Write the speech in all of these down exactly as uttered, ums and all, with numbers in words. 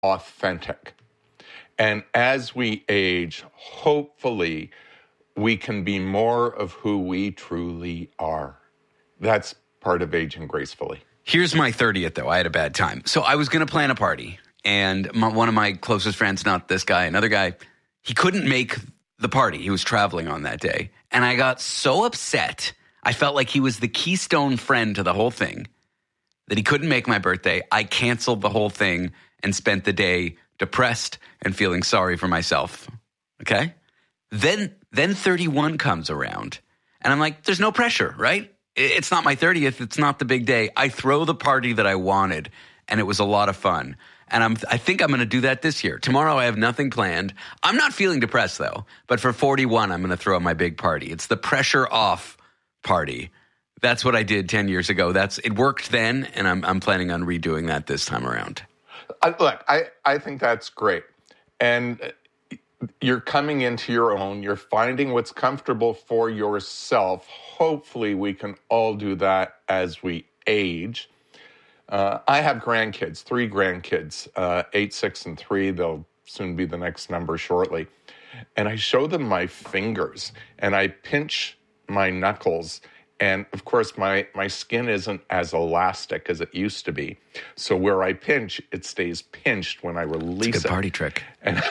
authentic. And as we age, hopefully, we can be more of who we truly are. That's part of aging gracefully. Here's my thirtieth, though. I had a bad time. So I was going to plan a party, and my, one of my closest friends, not this guy, another guy, he couldn't make the party. He was traveling on that day. And I got so upset. I felt like he was the keystone friend to the whole thing that he couldn't make my birthday. I canceled the whole thing and spent the day depressed and feeling sorry for myself. Okay? Then, then thirty-one comes around, and I'm like, there's no pressure, right? It's not my thirtieth. It's not the big day. I throw the party that I wanted, and it was a lot of fun. And I'm, I think I'm going to do that this year. Tomorrow I have nothing planned. I'm not feeling depressed, though. But for forty-one, I'm going to throw my big party. It's the pressure off party. That's what I did ten years ago. That's it worked then, and I'm, I'm planning on redoing that this time around. I, look, I, I think that's great. And you're coming into your own. You're finding what's comfortable for yourself. Hopefully, we can all do that as we age. Uh, I have grandkids, three grandkids, uh, eight, six, and three. They'll soon be the next number shortly. And I show them my fingers, and I pinch my knuckles. And, of course, my, my skin isn't as elastic as it used to be. So where I pinch, it stays pinched when I release it. It's a good party trick. And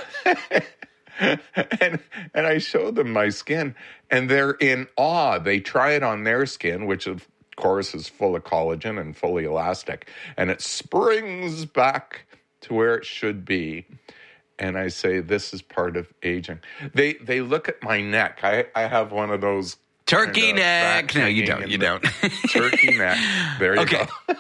and and I show them my skin, and they're in awe. They try it on their skin, which of course is full of collagen and fully elastic, and it springs back to where it should be. And I say, this is part of aging. They they look at my neck. I, I have one of those turkey kind of neck. No, you don't. You don't. Turkey neck. There you okay. go.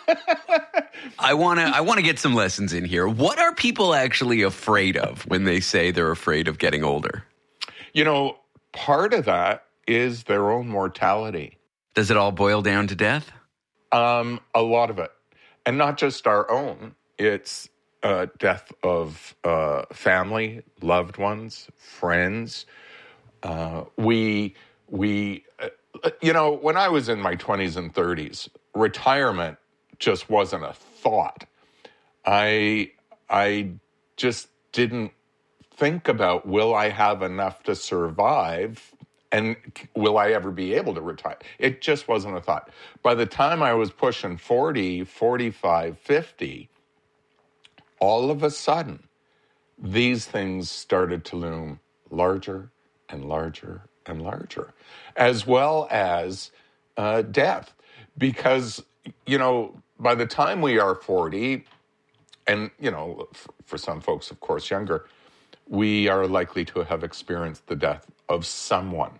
I want to I want to get some lessons in here. What are people actually afraid of when they say they're afraid of getting older? You know, part of that is their own mortality. Does it all boil down to death? Um, a lot of it. And not just our own. It's uh, death of uh, family, loved ones, friends. Uh, we, we, uh, you know, when I was in my twenties and thirties, retirement just wasn't a thought. I, I just didn't think about, will I have enough to survive? And will I ever be able to retire? It just wasn't a thought. By the time I was pushing forty, forty-five, fifty, all of a sudden, these things started to loom larger and larger and larger, as well as uh, death. Because, you know, by the time we are forty, and, you know, for, for some folks, of course, younger, we are likely to have experienced the death of someone.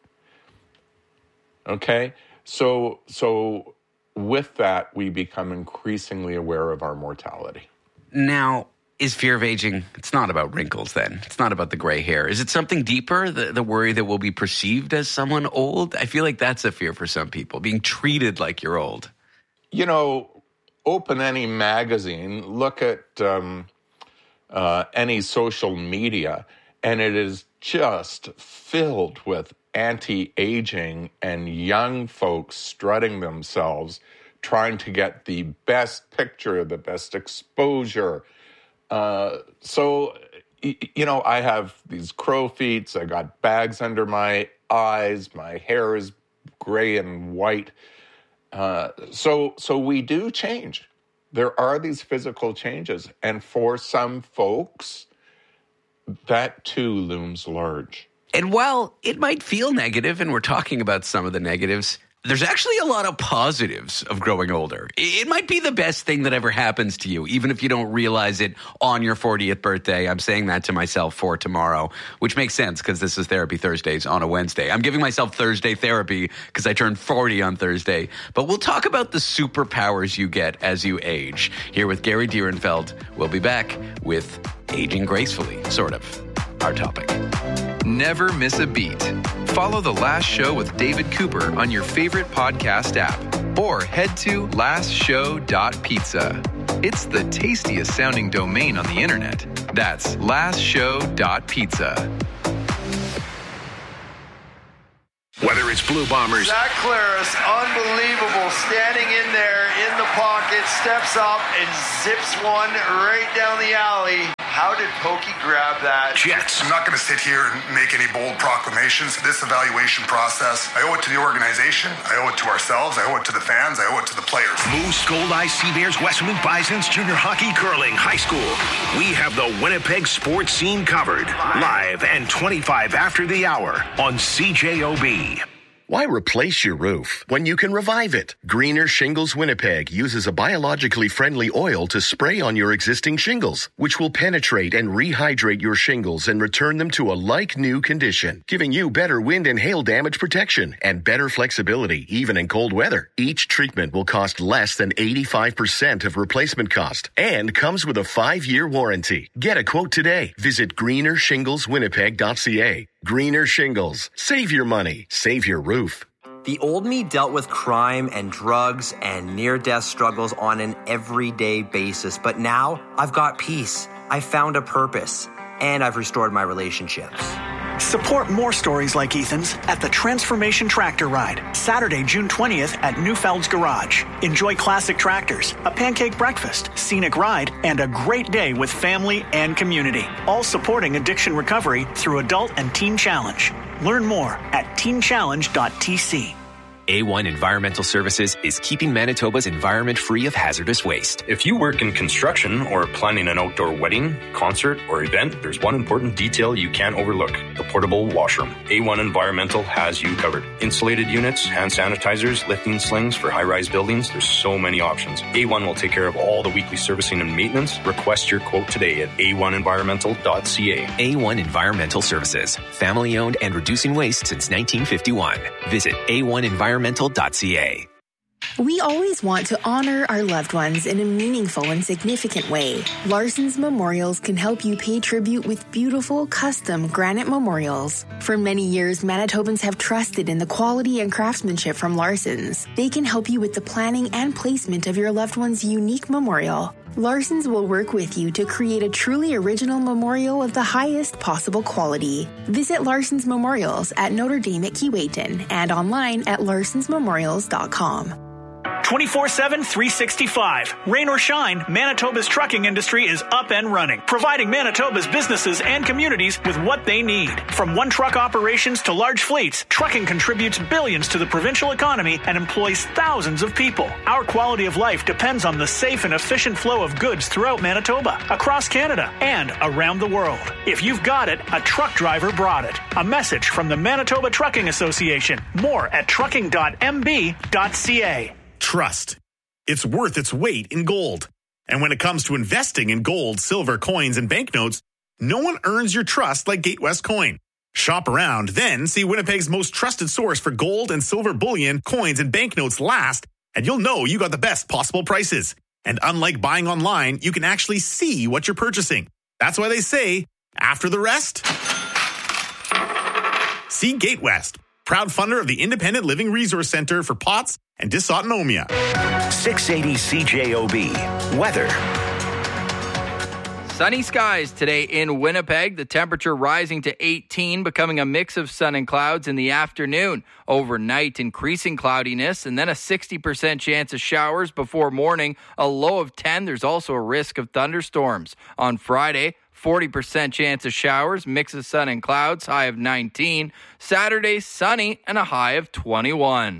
Okay? So, so with that, we become increasingly aware of our mortality. Now, is fear of aging, it's not about wrinkles then. It's not about the gray hair. Is it something deeper, the, the worry that we'll be perceived as someone old? I feel like that's a fear for some people, being treated like you're old. You know, open any magazine, look at um, uh, any social media, and it is just filled with anti-aging and young folks strutting themselves, trying to get the best picture, the best exposure. Uh, so, you know, I have these crow feet, I got bags under my eyes, my hair is gray and white. Uh, so, so we do change. There are these physical changes. And for some folks, that too looms large. And while it might feel negative, and we're talking about some of the negatives, there's actually a lot of positives of growing older. It might be the best thing that ever happens to you, even if you don't realize it on your fortieth birthday. I'm saying that to myself for tomorrow, which makes sense because this is Therapy Thursdays on a Wednesday. I'm giving myself Thursday therapy because I turned forty on Thursday. But we'll talk about the superpowers you get as you age. Here with Gary Dierenfeld, we'll be back with Aging Gracefully, sort of, our topic. Never miss a beat. Follow The Last Show with David Cooper on your favorite podcast app or head to last show dot pizza. It's the tastiest sounding domain on the internet. That's last show dot pizza. Whether it's Blue Bombers. Zach Claris, unbelievable, standing in there in the pocket, steps up and zips one right down the alley. How did Pokey grab that? Jets. I'm not going to sit here and make any bold proclamations. This evaluation process, I owe it to the organization, I owe it to ourselves, I owe it to the fans, I owe it to the players. Moose, Gold Eye, Sea Bears, Westman Bisons, junior hockey, curling, high school. We have the Winnipeg sports scene covered. Live and twenty-five after the hour on C J O B. Why replace your roof when you can revive it? Greener Shingles Winnipeg uses a biologically friendly oil to spray on your existing shingles, which will penetrate and rehydrate your shingles and return them to a like-new condition, giving you better wind and hail damage protection and better flexibility, even in cold weather. Each treatment will cost less than eighty-five percent of replacement cost and comes with a five-year warranty. Get a quote today. Visit greener shingles winnipeg dot c a. Greener Shingles. Save your money. Save your roof. The old me dealt with crime and drugs and near-death struggles on an everyday basis, but now I've got peace. I found a purpose, and I've restored my relationships. Support more stories like Ethan's at the Transformation Tractor Ride, Saturday, June twentieth at Newfeld's Garage. Enjoy classic tractors, a pancake breakfast, scenic ride, and a great day with family and community. All supporting addiction recovery through Adult and Teen Challenge. Learn more at teen challenge dot t c. A one Environmental Services is keeping Manitoba's environment free of hazardous waste. If you work in construction or planning an outdoor wedding, concert, or event, there's one important detail you can't overlook: the portable washroom. A one Environmental has you covered. Insulated units, hand sanitizers, lifting slings for high-rise buildings. There's so many options. A one will take care of all the weekly servicing and maintenance. Request your quote today at a one environmental dot c a. A one Environmental Services, family-owned and reducing waste since nineteen fifty-one. Visit a one environmental dot c a. We always want to honor our loved ones in a meaningful and significant way. Larson's Memorials can help you pay tribute with beautiful, custom granite memorials. For many years, Manitobans have trusted in the quality and craftsmanship from Larson's. They can help you with the planning and placement of your loved one's unique memorial. Larson's will work with you to create a truly original memorial of the highest possible quality. Visit Larson's Memorials at Notre Dame at Keewatin and online at larsons memorials dot com. twenty-four seven, three sixty-five. Rain or shine, Manitoba's trucking industry is up and running, providing Manitoba's businesses and communities with what they need. From one-truck operations to large fleets, trucking contributes billions to the provincial economy and employs thousands of people. Our quality of life depends on the safe and efficient flow of goods throughout Manitoba, across Canada, and around the world. If you've got it, a truck driver brought it. A message from the Manitoba Trucking Association. More at trucking dot m b dot c a. Trust. It's worth its weight in gold. And when it comes to investing in gold, silver, coins, and banknotes, no one earns your trust like Gatewest Coin. Shop around, then see Winnipeg's most trusted source for gold and silver bullion, coins, and banknotes last, and you'll know you got the best possible prices. And unlike buying online, you can actually see what you're purchasing. That's why they say, after the rest, see Gatewest, proud funder of the Independent Living Resource Center for P O T S and dysautonomia. six eighty C J O B. Weather. Sunny skies today in Winnipeg. The temperature rising to eighteen, becoming a mix of sun and clouds in the afternoon. Overnight, increasing cloudiness, and then a sixty percent chance of showers before morning. A low of ten. There's also a risk of thunderstorms. On Friday, forty percent chance of showers, mix of sun and clouds, high of nineteen. Saturday, sunny and a high of twenty-one.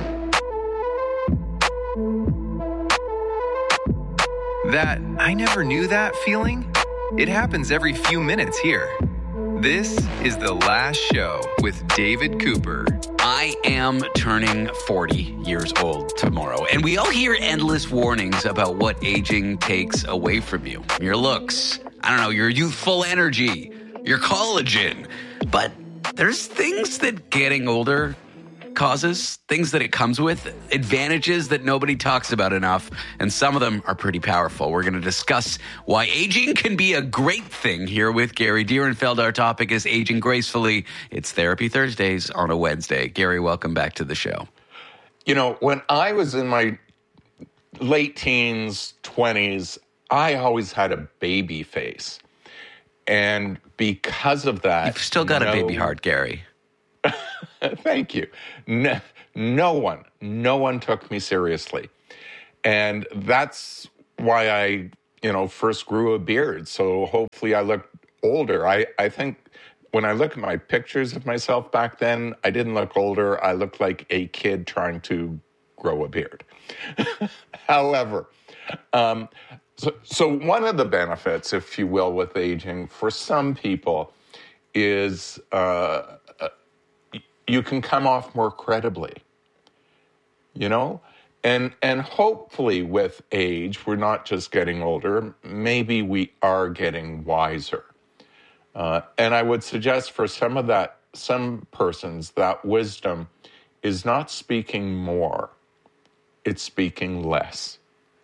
That I never knew that feeling? It happens every few minutes here. This is The Last Show with David Cooper. I am turning forty years old tomorrow, and we all hear endless warnings about what aging takes away from you. Your looks, I don't know, your youthful energy, your collagen. But there's things that getting older causes, things that it comes with, advantages that nobody talks about enough, and some of them are pretty powerful. We're going to discuss why aging can be a great thing here with Gary Dierenfeld. Our topic is aging gracefully. It's Therapy Thursdays on a Wednesday. Gary, welcome back to the show. You know, when I was in my late teens, twenties, I always had a baby face. And because of that... You've still got no, a baby heart, Gary. Thank you. No, no one, no one took me seriously. And that's why I, you know, first grew a beard. So hopefully I looked older. I, I think when I look at my pictures of myself back then, I didn't look older. I looked like a kid trying to grow a beard. However, um, so, so one of the benefits, if you will, with aging for some people is uh, you can come off more credibly, you know? And and hopefully with age, we're not just getting older, maybe we are getting wiser. Uh, and I would suggest for some of that, some persons, that wisdom is not speaking more, it's speaking less.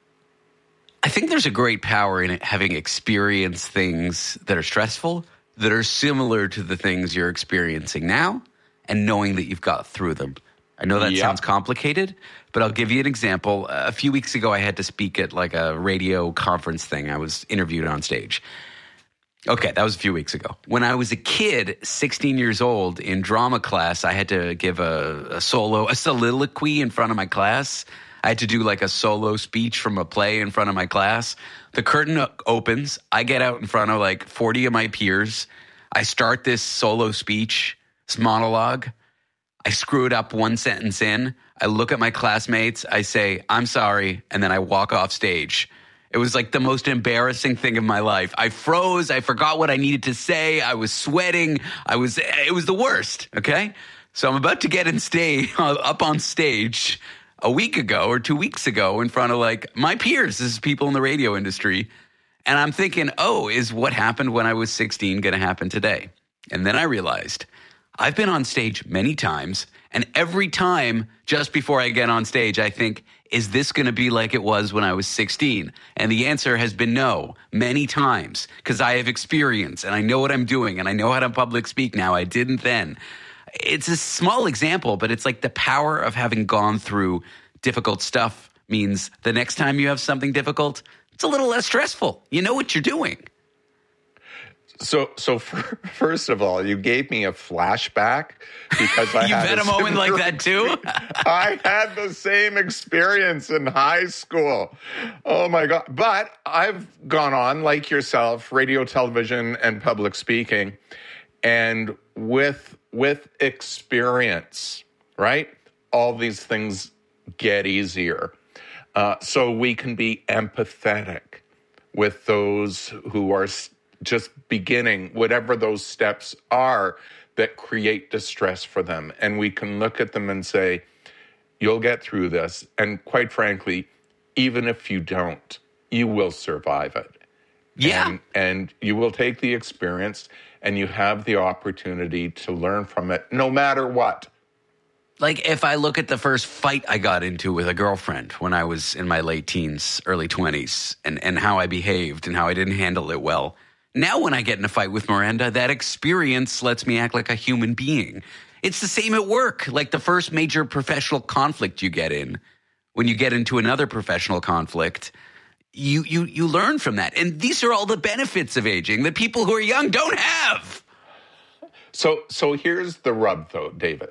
I think there's a great power in it, having experienced things that are stressful, that are similar to the things you're experiencing now, and knowing that you've got through them. I know that Yep. sounds complicated, but I'll give you an example. A few weeks ago, I had to speak at like a radio conference thing. I was interviewed on stage. Okay, that was a few weeks ago. When I was a kid, sixteen years old, in drama class, I had to give a, a solo, a soliloquy in front of my class. I had to do like a solo speech from a play in front of my class. The curtain opens. I get out in front of like forty of my peers. I start this solo speech, this monologue. I screw it up one sentence in. I look at my classmates. I say, I'm sorry. And then I walk off stage. It was like the most embarrassing thing of my life. I froze. I forgot what I needed to say. I was sweating. I was, it was the worst. Okay. So I'm about to get in stay, up on stage a week ago or two weeks ago in front of like my peers. This is people in the radio industry. And I'm thinking, oh, is what happened when I was sixteen going to happen today? And then I realized I've been on stage many times, and every time just before I get on stage, I think, is this going to be like it was when I was sixteen? And the answer has been no, many times, because I have experience, and I know what I'm doing, and I know how to public speak now. I didn't then. It's a small example, but it's like the power of having gone through difficult stuff means the next time you have something difficult, it's a little less stressful. You know what you're doing. So, so for, first of all, you gave me a flashback because I you had had a moment like that too. I had the same experience in high school. Oh my God! But I've gone on, like yourself, radio, television, and public speaking, and with with experience, right? All these things get easier, uh, so we can be empathetic with those who are just beginning, whatever those steps are that create distress for them. And we can look at them and say, you'll get through this. And quite frankly, even if you don't, you will survive it. Yeah. And, and you will take the experience and you have the opportunity to learn from it no matter what. Like if I look at the first fight I got into with a girlfriend when I was in my late teens, early twenties, and, and how I behaved and how I didn't handle it well. Now when I get in a fight with Miranda, that experience lets me act like a human being. It's the same at work, like the first major professional conflict you get in. When you get into another professional conflict, you you you learn from that. And these are all the benefits of aging that people who are young don't have. So so here's the rub, though, David.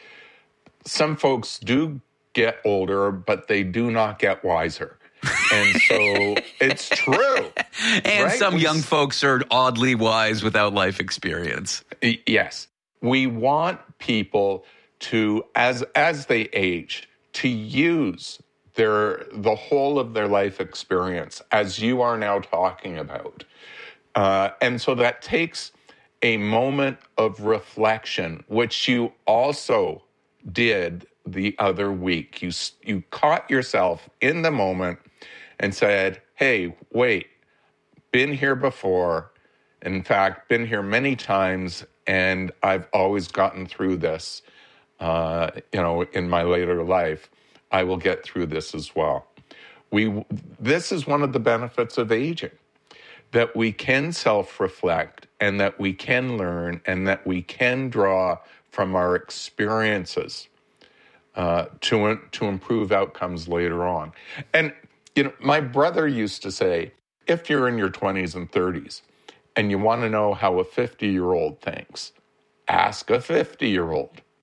Some folks do get older, but they do not get wiser. And so it's true. And right? some we, young folks are oddly wise without life experience. Yes. We want people to, as as they age, to use their the whole of their life experience, as you are now talking about. Uh, and so that takes a moment of reflection, which you also did the other week. You you caught yourself in the moment and said, hey, wait, been here before. In fact, been here many times, and I've always gotten through this, uh, you know, in my later life. I will get through this as well. We This is one of the benefits of aging, that we can self-reflect and that we can learn and that we can draw from our experiences uh, to, to improve outcomes later on. And, you know, my brother used to say, if you're in your twenties and thirties and you want to know how a fifty-year-old thinks, ask a fifty-year-old.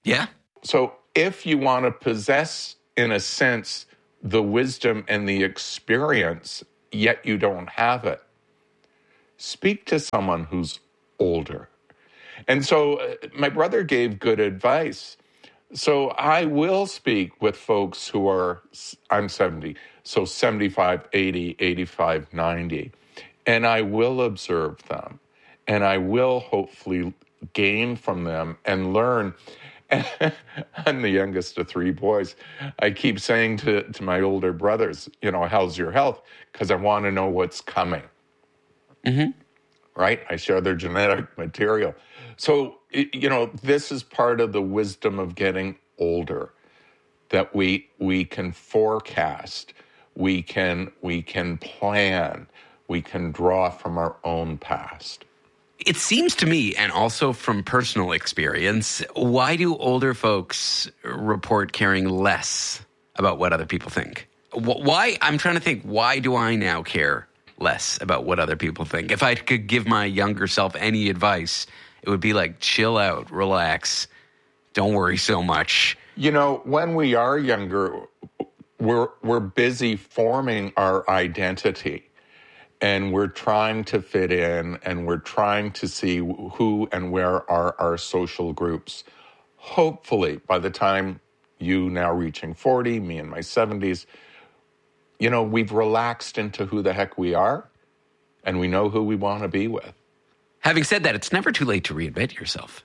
Yeah. So if you want to possess, in a sense, the wisdom and the experience, yet you don't have it, speak to someone who's older. And so uh, my brother gave good advice. So I will speak with folks who are, I'm seventy, so seventy-five, eighty, eighty-five, ninety, and I will observe them, and I will hopefully gain from them and learn. I'm the youngest of three boys. I keep saying to, to my older brothers, you know, how's your health? Because I want to know what's coming. Mm-hmm. Right? I share their genetic material. So, you know, this is part of the wisdom of getting older, that we we can forecast, we can we can plan, we can draw from our own past. It seems to me, and also from personal experience, why do older folks report caring less about what other people think? Why? I'm trying to think, why do I now care less about what other people think? If I could give my younger self any advice, it would be like, chill out, relax, don't worry so much. You know, when we are younger, we're we're busy forming our identity. And we're trying to fit in, and we're trying to see who and where are our social groups. Hopefully, by the time you now reaching forty, me in my seventies, you know, we've relaxed into who the heck we are, and we know who we want to be with. Having said that, it's never too late to reinvent yourself.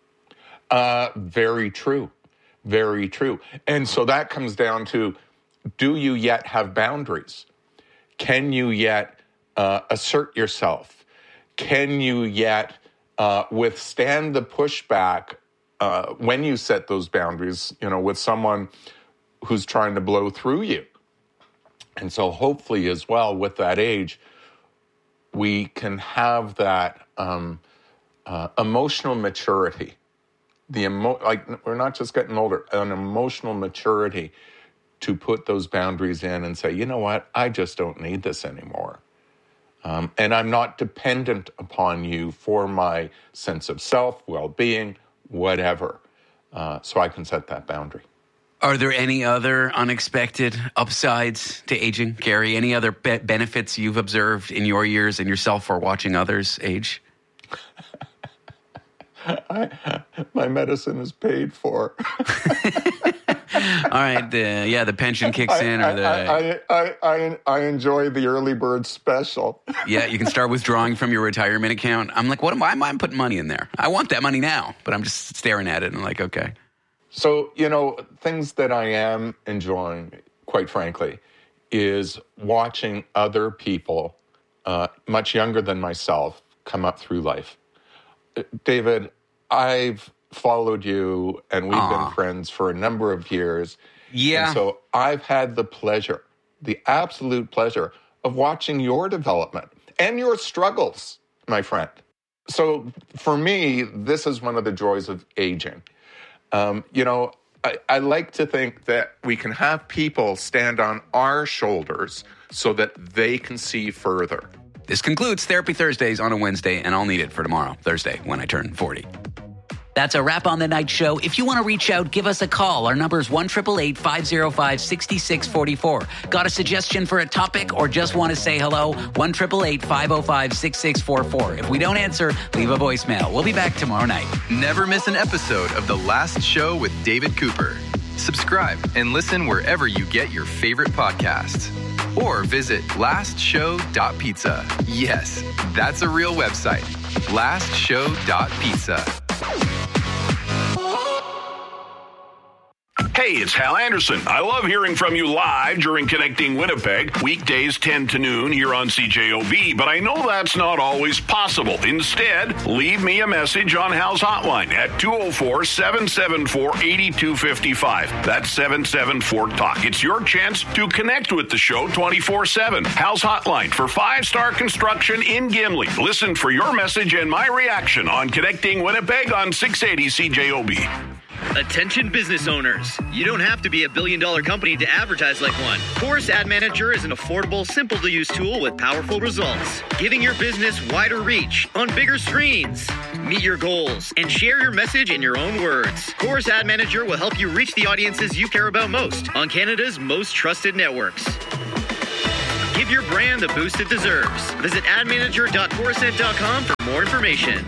Uh, very true. Very true. And so that comes down to, do you yet have boundaries? Can you yet Uh, assert yourself? Can you yet uh, withstand the pushback uh, when you set those boundaries, you know, with someone who's trying to blow through you? And so hopefully as well with that age, we can have that um, uh, emotional maturity. The emo- like we're not just getting older, an emotional maturity to put those boundaries in and say, you know what, I just don't need this anymore. Um, and I'm not dependent upon you for my sense of self, well-being, whatever. Uh, so I can set that boundary. Are there any other unexpected upsides to aging, Gary? Any other be- benefits you've observed in your years and yourself or watching others age? I, my medicine is paid for. All right, the, yeah, the pension kicks I, in. Or the I, I, I, I enjoy the early bird special. Yeah, you can start withdrawing from your retirement account. I'm like, what am I? I'm putting money in there. I want that money now, but I'm just staring at it and I'm like, okay. So, you know, things that I am enjoying, quite frankly, is watching other people uh, much younger than myself come up through life. David, I've followed you, and we've Aww. been friends for a number of years. Yeah. And so I've had the pleasure, the absolute pleasure of watching your development and your struggles, my friend. So for me, this is one of the joys of aging. Um, you know, I, I like to think that we can have people stand on our shoulders so that they can see further. This concludes Therapy Thursdays on a Wednesday, and I'll need it for tomorrow, Thursday, when I turn forty. That's a wrap on the night show. If you want to reach out, give us a call. Our number is one eight eight eight, five oh five, six six four four. Got a suggestion for a topic or just want to say hello? one eight eight eight, five oh five, six six four four. If we don't answer, leave a voicemail. We'll be back tomorrow night. Never miss an episode of The Last Show with David Cooper. Subscribe and listen wherever you get your favorite podcasts. Or visit last show dot pizza. Yes, that's a real website. last show dot pizza. Hey, it's Hal Anderson. I love hearing from you live during Connecting Winnipeg, weekdays ten to noon here on C J O B, but I know that's not always possible. Instead, leave me a message on Hal's hotline at two oh four, seven seven four, eight two five five. That's seven seven four, talk. It's your chance to connect with the show twenty-four seven. Hal's hotline for five-star construction in Gimli. Listen for your message and my reaction on Connecting Winnipeg on six eighty C J O B. Attention business owners. You don't have to be a billion dollar company to advertise like one. Chorus Ad Manager is an affordable, simple to use tool with powerful results, giving your business wider reach on bigger screens. Meet your goals and share your message in your own words. Chorus Ad Manager will help you reach the audiences you care about most on Canada's most trusted networks. Give your brand the boost it deserves. Visit ad manager dot chorused dot com for more information.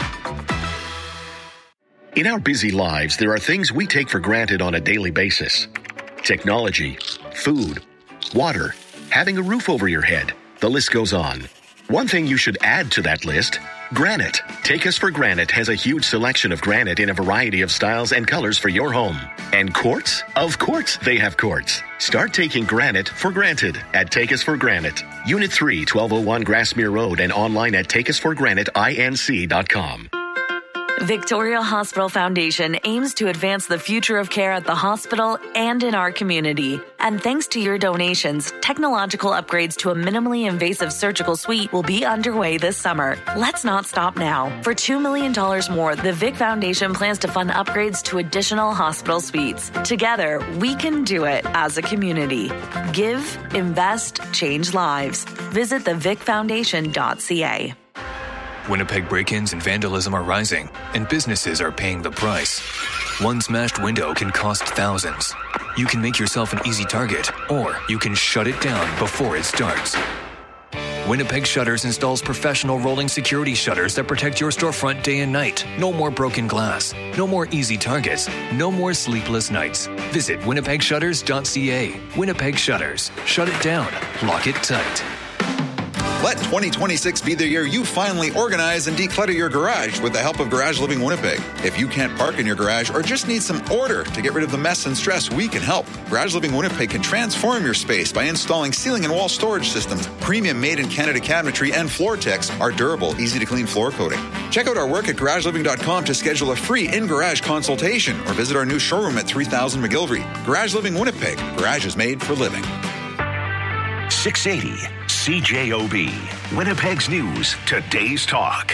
In our busy lives, there are things we take for granted on a daily basis. Technology, food, water, having a roof over your head. The list goes on. One thing you should add to that list, granite. Take Us for Granite has a huge selection of granite in a variety of styles and colors for your home. And quartz? Of course they have quartz. Start taking granite for granted at Take Us for Granite. Unit three, twelve oh one Grassmere Road, and online at take us for granite inc dot com. Victoria Hospital Foundation aims to advance the future of care at the hospital and in our community. And thanks to your donations, technological upgrades to a minimally invasive surgical suite will be underway this summer. Let's not stop now. For two million dollars more, the Vic Foundation plans to fund upgrades to additional hospital suites. Together, we can do it as a community. Give, invest, change lives. Visit the vic foundation dot c a. Winnipeg break-ins and vandalism are rising, and businesses are paying the price. One smashed window can cost thousands. You can make yourself an easy target, or you can shut it down before it starts. Winnipeg Shutters installs professional rolling security shutters that protect your storefront day and night. No more broken glass. No more easy targets. No more sleepless nights. Visit winnipeg shutters dot c a. Winnipeg Shutters. Shut it down. Lock it tight. Let twenty twenty-six be the year you finally organize and declutter your garage with the help of Garage Living Winnipeg. If you can't park in your garage or just need some order to get rid of the mess and stress, we can help. Garage Living Winnipeg can transform your space by installing ceiling and wall storage systems, premium made-in-Canada cabinetry, and Floortex, our durable, easy-to-clean floor coating. Check out our work at garage living dot com to schedule a free in-garage consultation or visit our new showroom at three thousand McGilvery. Garage Living Winnipeg. Garage is made for living. six eighty C J O B, Winnipeg's News, Today's Talk.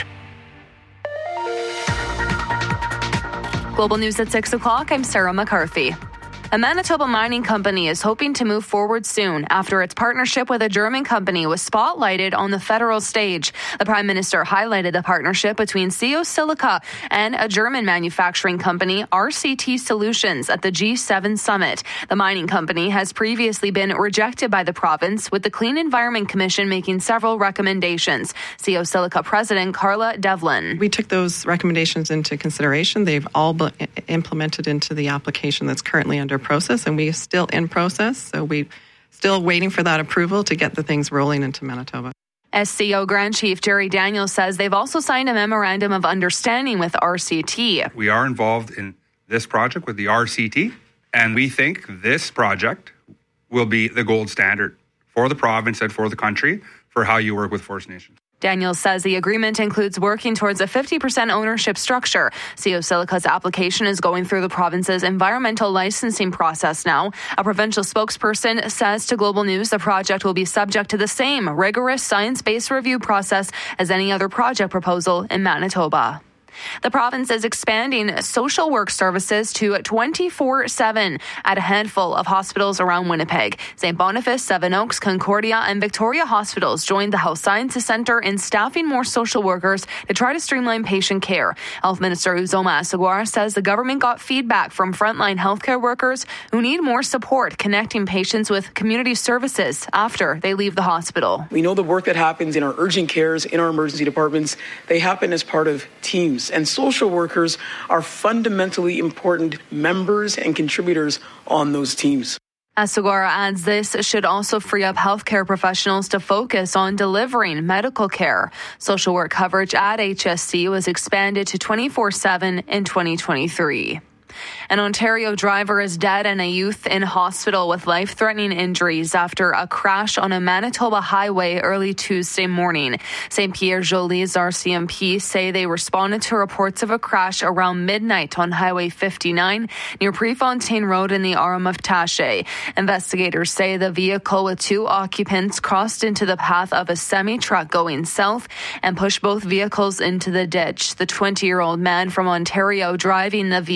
Global News at six o'clock, I'm Sarah McCarthy. A Manitoba mining company is hoping to move forward soon after its partnership with a German company was spotlighted on the federal stage. The Prime Minister highlighted the partnership between C O Silica and a German manufacturing company, R C T Solutions, at the G seven summit. The mining company has previously been rejected by the province, with the Clean Environment Commission making several recommendations. C O Silica President Carla Devlin. We took those recommendations into consideration. They've all been implemented into the application that's currently under process, and we are still in process, so we're still waiting for that approval to get the things rolling into Manitoba. S C O Grand Chief Jerry Daniels says they've also signed a memorandum of understanding with R C T. We are involved in this project with the R C T, and we think this project will be the gold standard for the province and for the country for how you work with First Nations. Daniels says the agreement includes working towards a fifty percent ownership structure. C O Silica's application is going through the province's environmental licensing process now. A provincial spokesperson says to Global News the project will be subject to the same rigorous science-based review process as any other project proposal in Manitoba. The province is expanding social work services to twenty-four seven at a handful of hospitals around Winnipeg. Saint Boniface, Seven Oaks, Concordia, and Victoria hospitals joined the Health Sciences Centre in staffing more social workers to try to streamline patient care. Health Minister Uzoma Asagwar says the government got feedback from frontline healthcare workers who need more support connecting patients with community services after they leave the hospital. We know the work that happens in our urgent cares, in our emergency departments, they happen as part of teams. And social workers are fundamentally important members and contributors on those teams. Asagwara adds this should also free up healthcare professionals to focus on delivering medical care. Social work coverage at H S C was expanded to twenty-four seven in twenty twenty-three. An Ontario driver is dead and a youth in hospital with life-threatening injuries after a crash on a Manitoba highway early Tuesday morning. Saint Pierre Jolie's R C M P say they responded to reports of a crash around midnight on Highway fifty-nine near Prefontaine Road in the Armagh-Taché. Investigators say the vehicle with two occupants crossed into the path of a semi-truck going south and pushed both vehicles into the ditch. The twenty-year-old man from Ontario driving the vehicle was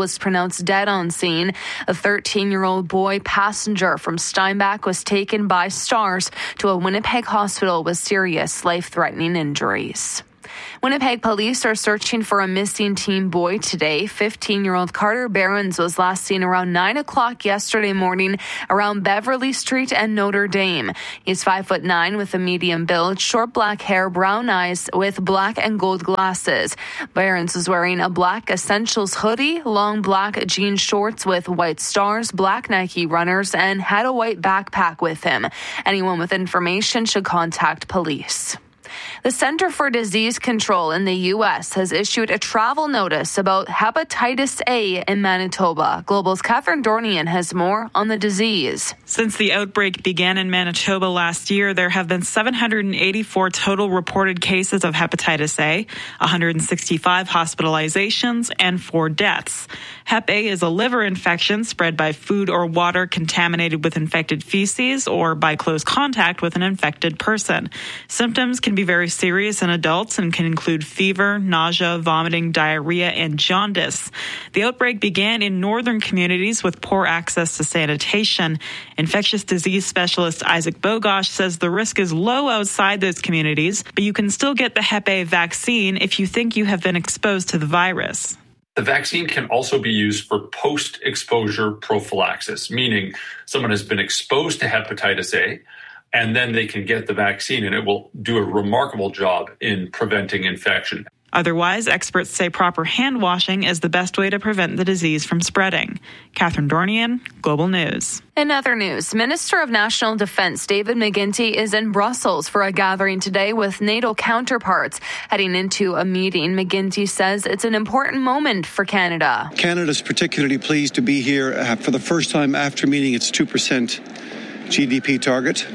was pronounced dead on scene. A thirteen-year-old boy passenger from Steinbach was taken by STARS to a Winnipeg hospital with serious life-threatening injuries. Winnipeg police are searching for a missing teen boy today. fifteen-year-old Carter Behrens was last seen around nine o'clock yesterday morning around Beverly Street and Notre Dame. He's five foot nine with a medium build, short black hair, brown eyes with black and gold glasses. Behrens was wearing a black Essentials hoodie, long black jean shorts with white stars, black Nike runners, and had a white backpack with him. Anyone with information should contact police. The Center for Disease Control in the U S has issued a travel notice about hepatitis A in Manitoba. Global's Catherine Dornian has more on the disease. Since the outbreak began in Manitoba last year, there have been seven hundred eighty-four total reported cases of hepatitis A, one hundred sixty-five hospitalizations, and four deaths. Hep A is a liver infection spread by food or water contaminated with infected feces or by close contact with an infected person. Symptoms can be very serious in adults and can include fever, nausea, vomiting, diarrhea, and jaundice. The outbreak began in northern communities with poor access to sanitation. Infectious disease specialist Isaac Bogosh says the risk is low outside those communities, but you can still get the Hep A vaccine if you think you have been exposed to the virus. The vaccine can also be used for post-exposure prophylaxis, meaning someone has been exposed to hepatitis A, and then they can get the vaccine, and it will do a remarkable job in preventing infection. Otherwise, experts say proper hand washing is the best way to prevent the disease from spreading. Catherine Dornian, Global News. In other news, Minister of National Defence David McGuinty is in Brussels for a gathering today with NATO counterparts. Heading into a meeting, McGuinty says it's an important moment for Canada. Canada's particularly pleased to be here uh, for the first time after meeting its two percent G D P target.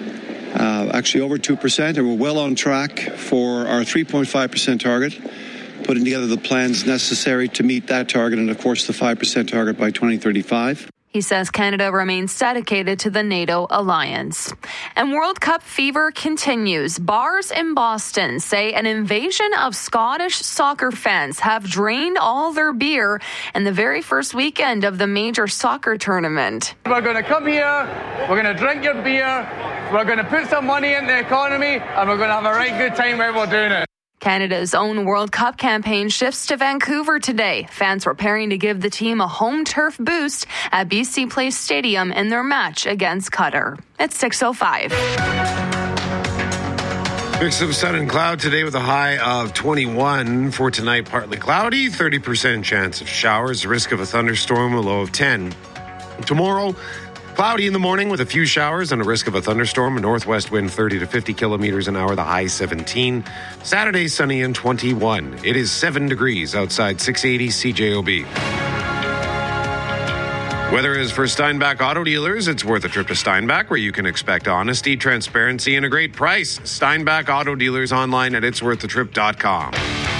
Uh, actually over two percent, and we're well on track for our three point five percent target, putting together the plans necessary to meet that target and, of course, the five percent target by twenty thirty-five. He says Canada remains dedicated to the NATO alliance. And World Cup fever continues. Bars in Boston say an invasion of Scottish soccer fans have drained all their beer in the very first weekend of the major soccer tournament. We're going to come here, we're going to drink your beer, we're going to put some money in the economy, and we're going to have a right good time while we're doing it. Canada's own World Cup campaign shifts to Vancouver today. Fans preparing to give the team a home turf boost at B C Place Stadium in their match against Qatar. It's six oh five. Mix of sun and cloud today with a high of twenty-one. For tonight, partly cloudy, thirty percent chance of showers, risk of a thunderstorm, a low of ten. Tomorrow, cloudy in the morning with a few showers and a risk of a thunderstorm. A northwest wind thirty to fifty kilometers an hour, the high seventeen. Saturday, sunny and twenty-one. It is seven degrees outside, six eighty C J O B. Weather is for Steinbach Auto Dealers. It's worth a trip to Steinbach, where you can expect honesty, transparency, and a great price. Steinbach Auto Dealers online at its worth a trip dot com.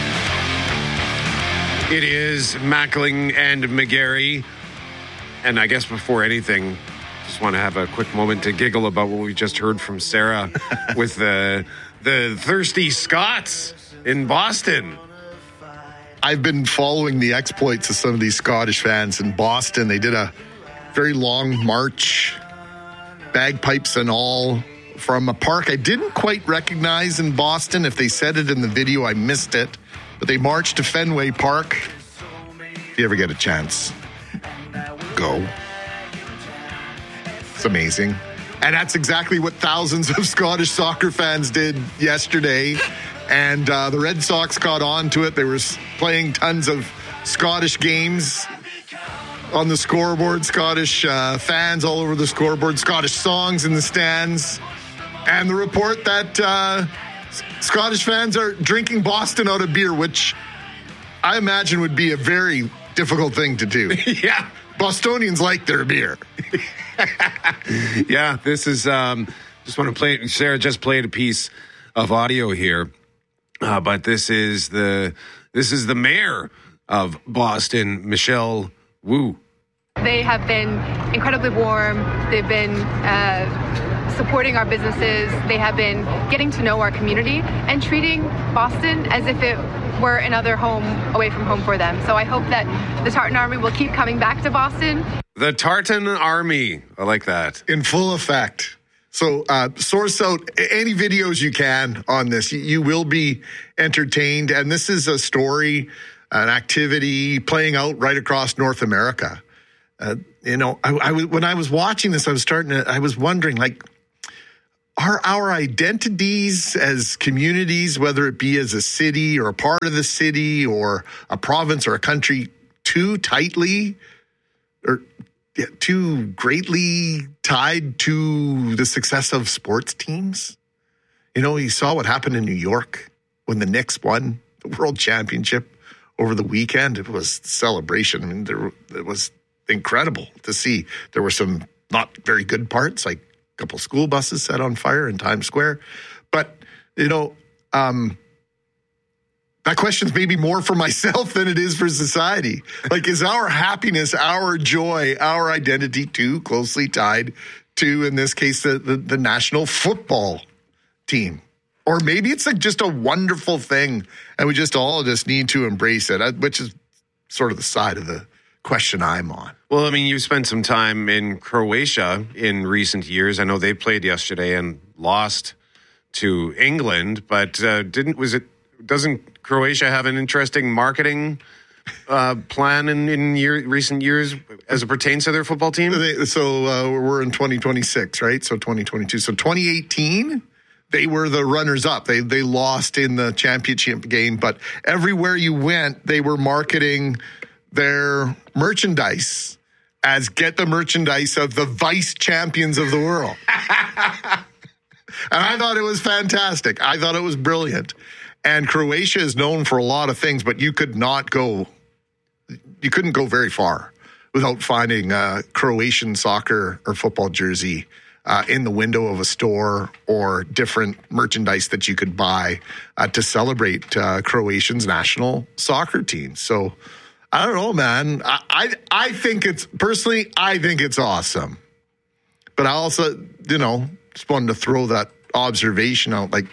It is Mackling and McGarry. And I guess before anything, just want to have a quick moment to giggle about what we just heard from Sarah with the the thirsty Scots in Boston. I've been following the exploits of some of these Scottish fans in Boston. They did a very long march, bagpipes and all, from a park I didn't quite recognize in Boston. If they said it in the video, I missed it. But they marched to Fenway Park. If you ever get a chance, go. It's amazing. And that's exactly what thousands of Scottish soccer fans did yesterday. And uh, the Red Sox caught on to it. They were playing tons of Scottish games on the scoreboard, Scottish uh, fans all over the scoreboard, Scottish songs in the stands. And the report that uh, Scottish fans are drinking Boston out of beer, which I imagine would be a very difficult thing to do. Yeah. Bostonians like their beer. Yeah, this is, um, just want to play, Sarah just played a piece of audio here. Uh, but this is the this is the mayor of Boston, Michelle Wu. They have been incredibly warm. They've been uh, supporting our businesses. They have been getting to know our community and treating Boston as if it were another home away from home for them. So I hope that the Tartan Army will keep coming back to Boston. The Tartan Army. I like that. In full effect. So uh, source out any videos you can on this. You, you will be entertained. And this is a story, an activity playing out right across North America. Uh, you know, I, I, when I was watching this, I was starting to, I was wondering, like, are our identities as communities, whether it be as a city or a part of the city or a province or a country, too tightly or yeah, too greatly tied to the success of sports teams? You know, you saw what happened in New York when the Knicks won the World Championship over the weekend. It was a celebration. I mean, there it was incredible to see. There were some not very good parts, like a couple school buses set on fire in Times Square. But, you know, um, that question's maybe more for myself than it is for society. Like, is our happiness, our joy, our identity too closely tied to, in this case, the, the, the national football team? Or maybe it's like just a wonderful thing and we just all just need to embrace it, which is sort of the side of the question I'm on. Well, I mean, you spent some time in Croatia in recent years. I know they played yesterday and lost to England, but uh, didn't was it? Doesn't Croatia have an interesting marketing uh, plan in, in year, recent years as it pertains to their football team? So uh, we're in twenty twenty-six, right? So twenty twenty-two. So twenty eighteen, they were the runners-up. They they lost in the championship game, but everywhere you went, they were marketing their merchandise as get the merchandise of the vice champions of the world. And I thought it was fantastic. I thought it was brilliant. And Croatia is known for a lot of things, but you could not go, you couldn't go very far without finding a Croatian soccer or football jersey uh, in the window of a store or different merchandise that you could buy uh, to celebrate uh, Croatian's national soccer team. So I don't know, man. I, I I think it's, personally, I think it's awesome. But I also, you know, just wanted to throw that observation out, like,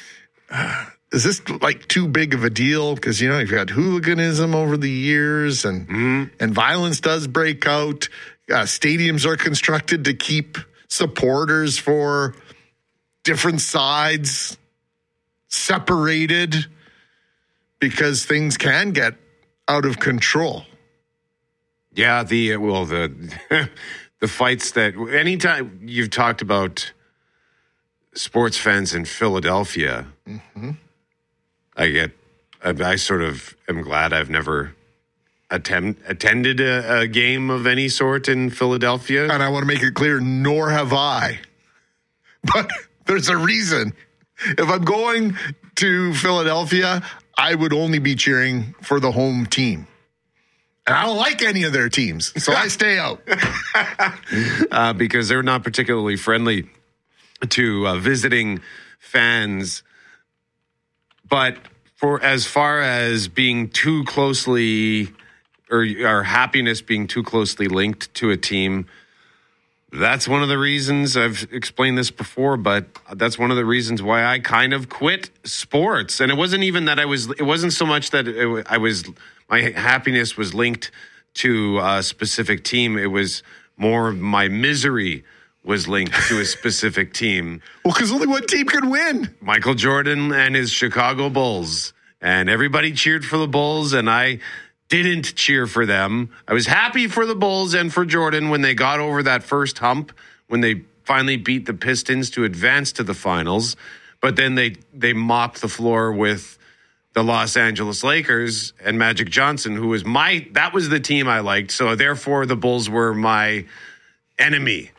uh, is this like too big of a deal? Because, you know, you've had hooliganism over the years and mm-hmm. and violence does break out. Uh, stadiums are constructed to keep supporters for different sides separated because things can get out of control. Yeah, the well, the the fights that anytime you've talked about sports fans in Philadelphia, mm-hmm. I get, I, I sort of am glad I've never attempt, attended a, a game of any sort in Philadelphia. And I want to make it clear, nor have I. But there's a reason. If I'm going to Philadelphia, I would only be cheering for the home team. And I don't like any of their teams, so I stay out. uh, because they're not particularly friendly to uh, visiting fans. But for as far as being too closely, or our happiness being too closely linked to a team, that's one of the reasons, I've explained this before, but that's one of the reasons why I kind of quit sports. And it wasn't even that I was, it wasn't so much that it, I was, my happiness was linked to a specific team. It was more my misery was linked to a specific team. Well, because only one team could win. Michael Jordan and his Chicago Bulls. And everybody cheered for the Bulls, and I didn't cheer for them. I was happy for the Bulls and for Jordan when they got over that first hump, when they finally beat the Pistons to advance to the finals. But then they, they mopped the floor with the Los Angeles Lakers and Magic Johnson, who was my, that was the team I liked. So therefore the Bulls were my enemy.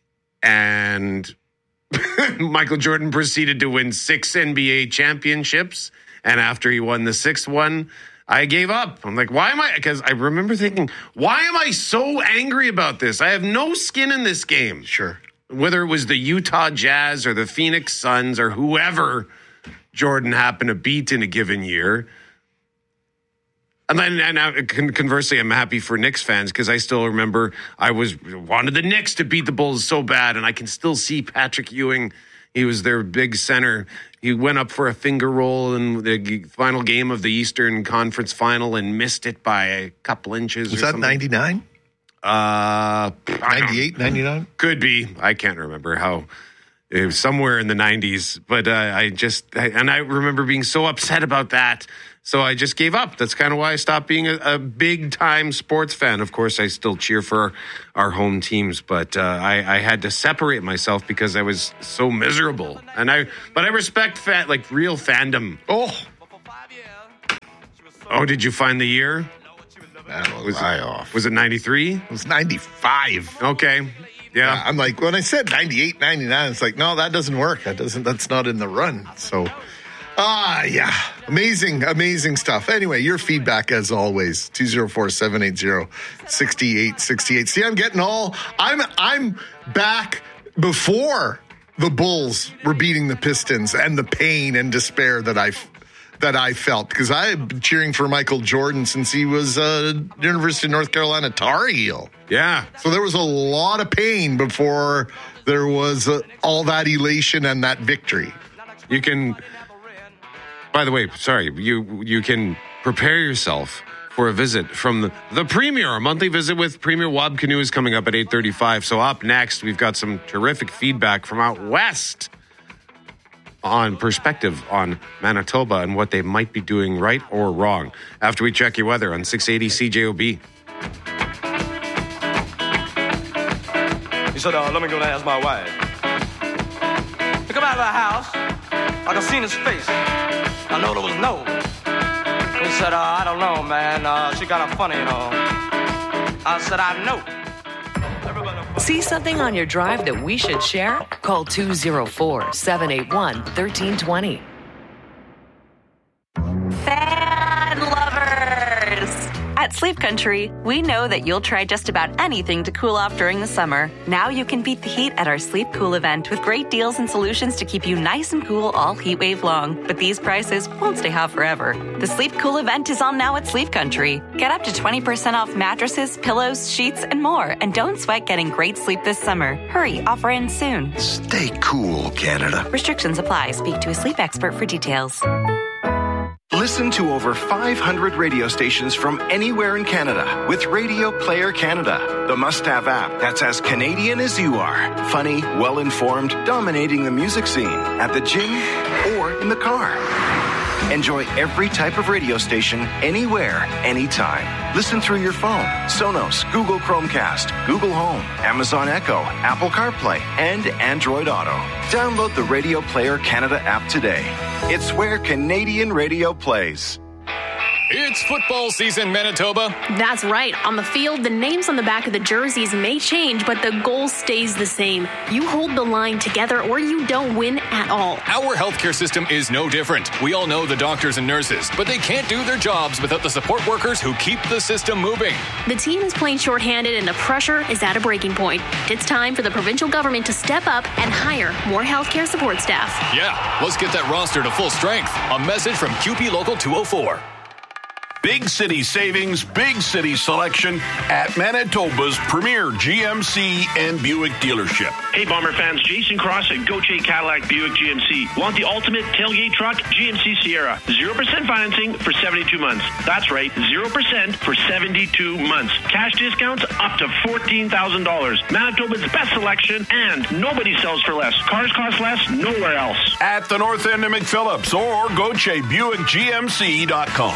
And Michael Jordan proceeded to win six N B A championships. And after he won the sixth one, I gave up. I'm like, why am I? Because I remember thinking, why am I so angry about this? I have no skin in this game. Sure. Whether it was the Utah Jazz or the Phoenix Suns or whoever Jordan happened to beat in a given year, And then, and I, conversely, I'm happy for Knicks fans because I still remember I was wanted the Knicks to beat the Bulls so bad, and I can still see Patrick Ewing. He was their big center. He went up for a finger roll in the final game of the Eastern Conference Final and missed it by a couple inches. Was or that something. ninety-nine? Uh, ninety-eight, ninety-nine? Could be. I can't remember how. It was somewhere in the nineties. But uh, I just, I, and I remember being so upset about that. So I just gave up. That's kind of why I stopped being a, a big-time sports fan. Of course, I still cheer for our home teams, but uh, I, I had to separate myself because I was so miserable. And I, but I respect fan, like real fandom. Oh, oh, did you find the year? That was I it, off. Was it ninety-three? It was ninety-five. Okay. Yeah. yeah. I'm like, when I said ninety-eight, ninety-nine, it's like, no, that doesn't work. That doesn't, that's not in the run. So, ah, yeah. Amazing, amazing stuff. Anyway, your feedback, as always, two oh four, seven eight zero, six eight six eight. See, I'm getting all, I'm, I'm back before the Bulls were beating the Pistons and the pain and despair that I that I felt, because I've been cheering for Michael Jordan since he was a University of North Carolina Tar Heel. Yeah. So there was a lot of pain before there was uh, all that elation and that victory. You can, by the way, sorry, you you can prepare yourself for a visit from the, the Premier. A monthly visit with Premier Wab Canoe is coming up at eight thirty-five. So up next, we've got some terrific feedback from out west on perspective on Manitoba and what they might be doing right or wrong. After we check your weather on six eighty C J O B. He said, uh, let me go and ask my wife. He come out of the house. I can see in his face. I know there was no. He said, uh, I don't know, man. Uh, she kind of funny, you know. I said, I know. See something on your drive that we should share? Call two oh four, seven eight one, one three two zero. Fan lovers! At Sleep Country, we know that you'll try just about anything to cool off during the summer. Now you can beat the heat at our Sleep Cool event with great deals and solutions to keep you nice and cool all heat wave long. But these prices won't stay hot forever. The Sleep Cool event is on now at Sleep Country. Get up to twenty percent off mattresses, pillows, sheets, and more. And don't sweat getting great sleep this summer. Hurry, offer ends soon. Stay cool, Canada. Restrictions apply. Speak to a sleep expert for details. Listen to over five hundred radio stations from anywhere in Canada with Radio Player Canada, the must-have app that's as Canadian as you are. Funny, well-informed, dominating the music scene at the gym or in the car. Enjoy every type of radio station anywhere, anytime. Listen through your phone, Sonos, Google Chromecast, Google Home, Amazon Echo, Apple CarPlay, and Android Auto. Download the Radio Player Canada app today. It's where Canadian radio plays. It's football season, Manitoba. That's right. On the field, the names on the back of the jerseys may change, but the goal stays the same. You hold the line together or you don't win at all. Our healthcare system is no different. We all know the doctors and nurses, but they can't do their jobs without the support workers who keep the system moving. The team is playing shorthanded and the pressure is at a breaking point. It's time for the provincial government to step up and hire more healthcare support staff. Yeah, let's get that roster to full strength. A message from Q P Local two oh four. Big city savings, big city selection at Manitoba's premier G M C and Buick dealership. Hey, Bomber fans, Jason Cross at Gauthier Cadillac Buick G M C. Want the ultimate tailgate truck? G M C Sierra. zero percent financing for seventy-two months. That's right, zero percent for seventy-two months. Cash discounts up to fourteen thousand dollars. Manitoba's best selection, and nobody sells for less. Cars cost less nowhere else. At the north end of McPhillips or Gauthier Buick G M C dot com.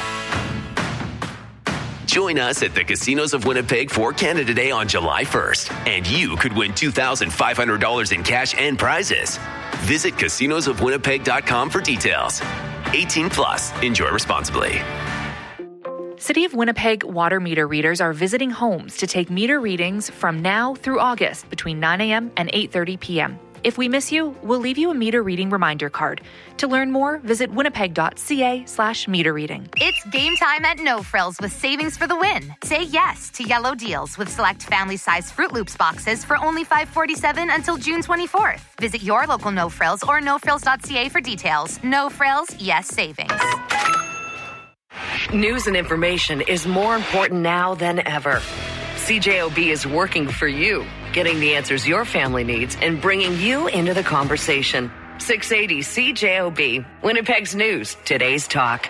Join us at the Casinos of Winnipeg for Canada Day on July first, and you could win two thousand five hundred dollars in cash and prizes. Visit casinos of winnipeg dot com for details. eighteen plus. Enjoy responsibly. City of Winnipeg water meter readers are visiting homes to take meter readings from now through August between nine a.m. and eight thirty p.m. If we miss you, we'll leave you a meter reading reminder card. To learn more, visit winnipeg.ca slash meter reading. It's game time at No Frills with savings for the win. Say yes to yellow deals with select family-size Fruit Loops boxes for only five dollars and forty-seven cents until June twenty-fourth. Visit your local No Frills or no frills dot c a for details. No Frills, yes savings. News and information is more important now than ever. C J O B is working for you, getting the answers your family needs and bringing you into the conversation. six eighty C J O B, Winnipeg's news, today's talk.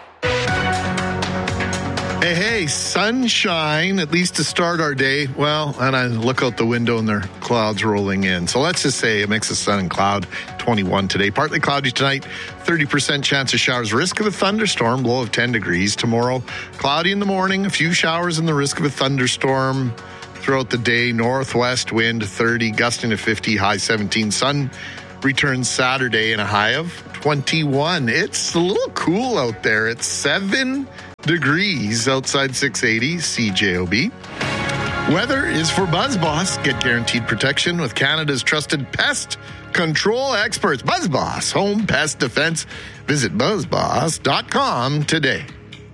Hey, hey, sunshine, at least to start our day. Well, and I look out the window and there are clouds rolling in. So let's just say a mix of sun and cloud, twenty-one today. Partly cloudy tonight, thirty percent chance of showers. Risk of a thunderstorm, low of ten degrees. Tomorrow, cloudy in the morning, a few showers and the risk of a thunderstorm throughout the day. Northwest wind, thirty, gusting to fifty, high seventeen. Sun returns Saturday and a high of twenty-one. It's a little cool out there. It's seven degrees outside six eighty C J O B. Weather is for BuzzBoss. Get guaranteed protection with Canada's trusted pest control experts. BuzzBoss, home pest defense. Visit buzz boss dot com today.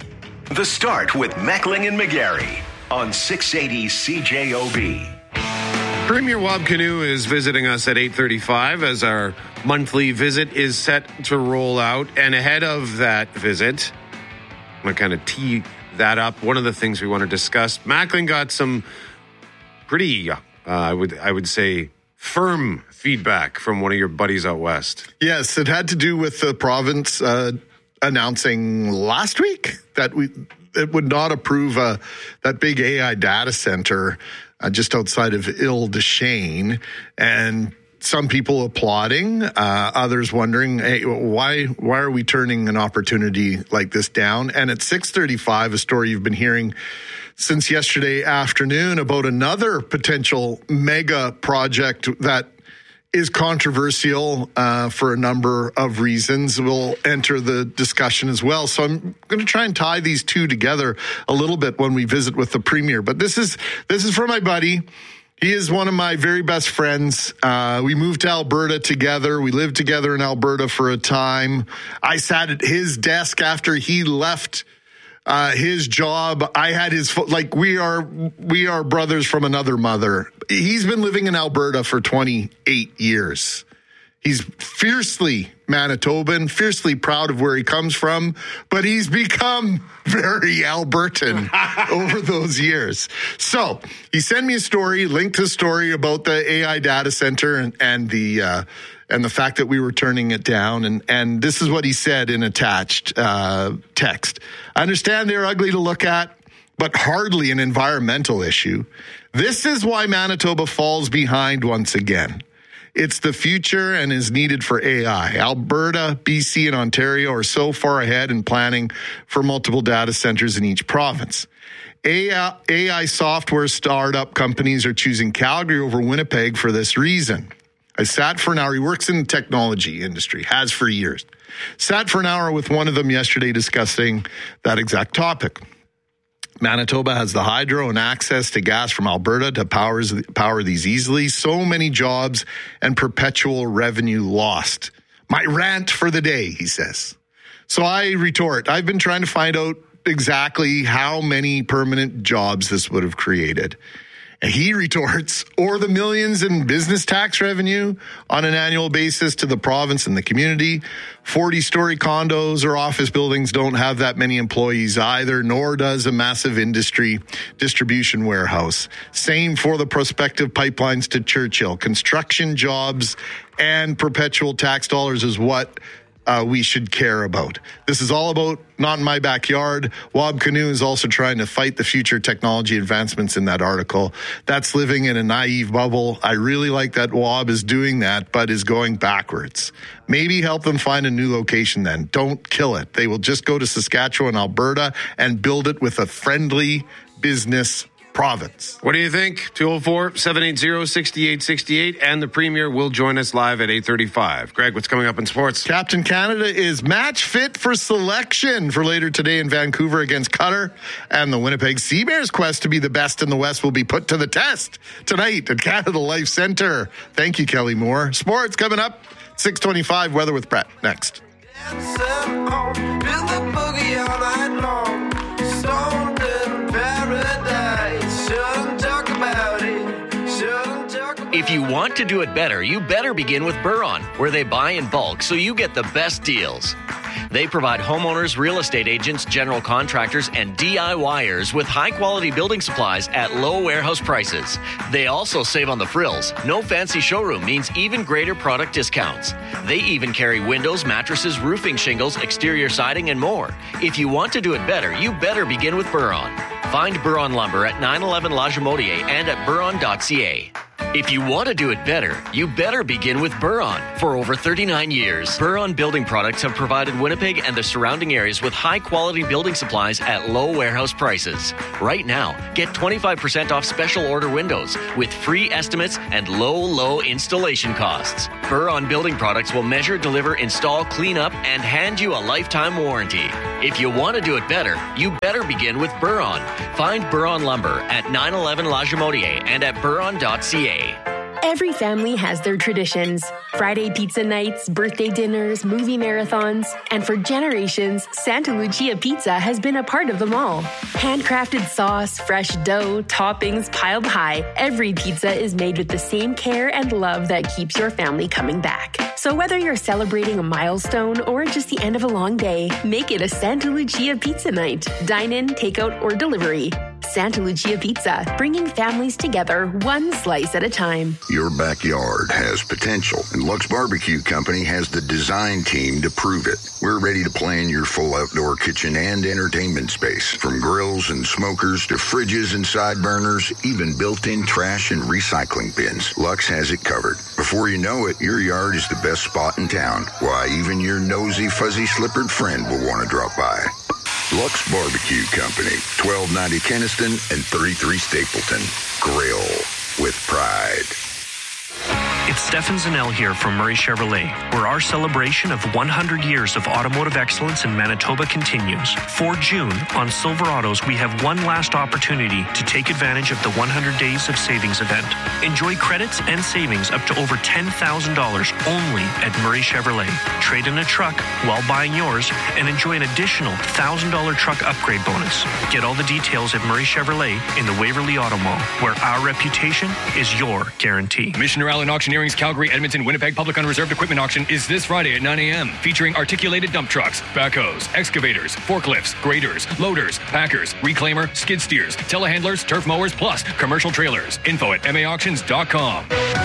The Start with Mackling and McGarry on six eighty C J O B. Premier Wab Kinew is visiting us at eight thirty-five as our monthly visit is set to roll out. And ahead of that visit, I'm going to kind of tee that up. One of the things we want to discuss, Mackling got some pretty, uh, I would I would say, firm feedback from one of your buddies out west. Yes, it had to do with the province uh, announcing last week that we it would not approve uh, that big A I data center uh, just outside of Ile-des-Chênes, and some people applauding, uh, others wondering, hey, why why are we turning an opportunity like this down? And at six thirty-five, a story you've been hearing since yesterday afternoon about another potential mega project that is controversial uh, for a number of reasons. Will enter the discussion as well. So I'm going to try and tie these two together a little bit when we visit with the Premier. But this is this is for my buddy. He is one of my very best friends. Uh, we moved to Alberta together. We lived together in Alberta for a time. I sat at his desk after he left uh, his job. I had his, like, we are, we are brothers from another mother. He's been living in Alberta for twenty-eight years. He's fiercely Manitoban, fiercely proud of where he comes from, but he's become very Albertan over those years. So he sent me a story, linked a story about the A I data center and, and the uh, and the fact that we were turning it down. And, and this is what he said in attached uh, text. I understand they're ugly to look at, but hardly an environmental issue. This is why Manitoba falls behind once again. It's the future and is needed for A I. Alberta, B C, and Ontario are so far ahead in planning for multiple data centers in each province. A I, A I software startup companies are choosing Calgary over Winnipeg for this reason. I sat for an hour. He works in the technology industry, has for years. Sat for an hour with one of them yesterday discussing that exact topic. Manitoba has the hydro and access to gas from Alberta to powers, power these easily. So many jobs and perpetual revenue lost. My rant for the day, he says. So I retort, I've been trying to find out exactly how many permanent jobs this would have created. And he retorts, or the millions in business tax revenue on an annual basis to the province and the community. forty-story condos or office buildings don't have that many employees either, nor does a massive industry distribution warehouse. Same for the prospective pipelines to Churchill. Construction jobs and perpetual tax dollars is what Uh, we should care about. This is all about not in my backyard. Wab Kinew is also trying to fight the future technology advancements in that article. That's living in a naive bubble. I really like that Wab is doing that, but is going backwards. Maybe help them find a new location then. Don't kill it. They will just go to Saskatchewan, Alberta, and build it with a friendly business province. What do you think? two oh four, seven eight zero, six eight six eight, and the Premier will join us live at eight thirty-five. Greg, what's coming up in sports? Captain Canada is match fit for selection for later today in Vancouver against Qatar, and the Winnipeg Sea Bears' quest to be the best in the West will be put to the test tonight at Canada Life Centre. Thank you, Kelly Moore. Sports coming up, six twenty-five, weather with Brett, next. If you want to do it better, you better begin with Buron, where they buy in bulk so you get the best deals. They provide homeowners, real estate agents, general contractors, and DIYers with high-quality building supplies at low warehouse prices. They also save on the frills. No fancy showroom means even greater product discounts. They even carry windows, mattresses, roofing shingles, exterior siding, and more. If you want to do it better, you better begin with Buron. Find Buron Lumber at nine eleven La Jamodier and at buron dot c a. If you want to do it better, you better begin with Buron. For over thirty-nine years, Buron Building Products have provided Winnipeg and the surrounding areas with high-quality building supplies at low warehouse prices. Right now, get twenty-five percent off special order windows with free estimates and low, low installation costs. Buron Building Products will measure, deliver, install, clean up, and hand you a lifetime warranty. If you want to do it better, you better begin with Buron. Find Buron Lumber at nine eleven La Jamodier and at buron dot c a. Every family has their traditions. Friday pizza nights, birthday dinners, movie marathons. And for generations, Santa Lucia Pizza has been a part of them all. Handcrafted sauce, fresh dough, toppings piled high. Every pizza is made with the same care and love that keeps your family coming back. So whether you're celebrating a milestone or just the end of a long day, make it a Santa Lucia Pizza night. Dine in, takeout, or delivery. Santa Lucia Pizza, bringing families together one slice at a time. Your backyard has potential, and Lux Barbecue Company has the design team to prove it. We're ready to plan your full outdoor kitchen and entertainment space, from grills and smokers to fridges and side burners, even built-in trash and recycling bins. Lux has it covered. Before you know it, your yard is the best spot in town. Why, even your nosy, fuzzy-slippered friend will want to drop by. Lux Barbecue Company, twelve ninety Kenniston and thirty-three Stapleton. Grill with pride. It's Stefan Zanel here from Murray Chevrolet, where our celebration of one hundred years of automotive excellence in Manitoba continues. For June, on Silverados, we have one last opportunity to take advantage of the one hundred Days of Savings event. Enjoy credits and savings up to over ten thousand dollars only at Murray Chevrolet. Trade in a truck while buying yours and enjoy an additional one thousand dollars truck upgrade bonus. Get all the details at Murray Chevrolet in the Waverly Auto Mall, where our reputation is your guarantee. Missioner Allen Auctioneering's Calgary, Edmonton, Winnipeg Public Unreserved Equipment Auction is this Friday at nine a.m. featuring articulated dump trucks, backhoes, excavators, forklifts, graders, loaders, packers, reclaimer, skid steers, telehandlers, turf mowers, plus commercial trailers. Info at m a auctions dot com.